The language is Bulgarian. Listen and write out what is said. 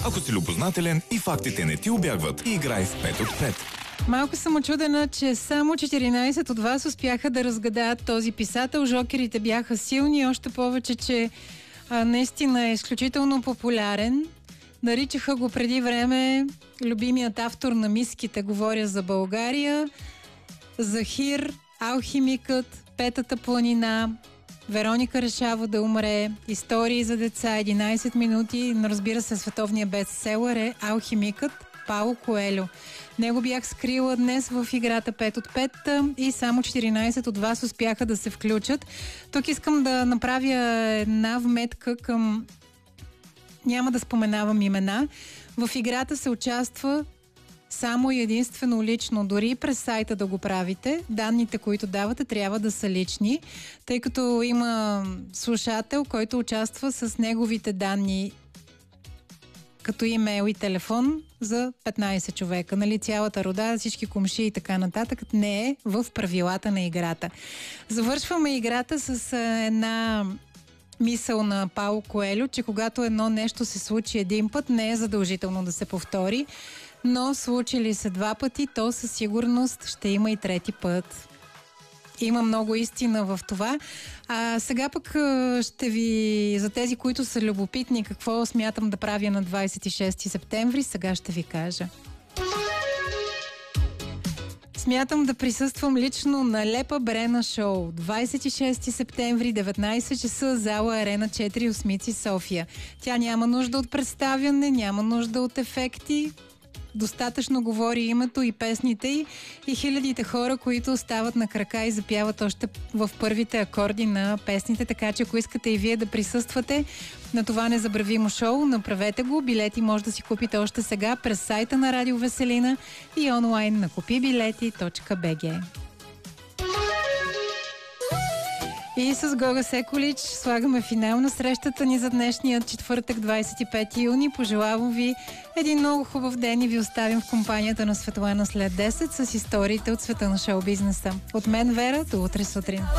Ако си любознателен и фактите не ти убягват, играй в 5 от 5. Малко съм очудена, че само 14 от вас успяха да разгадаят този писател. Жокерите бяха силни, още повече, че наистина е изключително популярен. Наричаха го преди време любимият автор на миските. Говоря за България, Захир, Алхимикът, Петата планина, Вероника решава да умре, Истории за деца, 11 минути, но разбира се, световният бестселър е Алхимикът, Пауло Коелю. Него бях скрила днес в играта 5 от 5 и само 14 от вас успяха да се включат. Тук искам да направя една вметка към... Няма да споменавам имена. В играта се участва само и единствено лично, дори през сайта да го правите. Данните, които давате, трябва да са лични, тъй като има слушател, който участва с неговите данни като имейл и телефон за 15 човека. Нали, цялата рода, всички комши и така нататък не е в правилата на играта. Завършваме играта с една мисъл на Пауло Коелю, че когато едно нещо се случи един път, не е задължително да се повтори, но случи ли се два пъти, то със сигурност ще има и трети път. Има много истина в това. А сега пък ще ви, за тези, които са любопитни, какво смятам да правя на 26 септември, сега ще ви кажа. Смятам да присъствам лично на Лепа Брена шоу. 26 септември, 19 часа, зала Арена 4, Осмици, София. Тя няма нужда от представяне, няма нужда от ефекти. Достатъчно говори името и песните й и хилядите хора, които остават на крака и запяват още в първите акорди на песните, така че ако искате и вие да присъствате на това незабравимо шоу, направете го. Билети може да си купите още сега през сайта на Радио Веселина и онлайн на kupibileti.bg. И с Гога Секолич слагаме финал на срещата ни за днешния четвъртък, 25 юни. Пожелавам ви един много хубав ден и ви оставим в компанията на Светлана след 10 с историите от света на шоу-бизнеса. От мен, Вера, до утре сутрин.